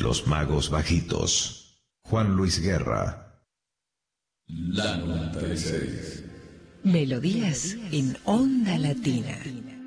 Los Magos Bajitos. Juan Luis Guerra. La 96. Melodías en Onda Latina.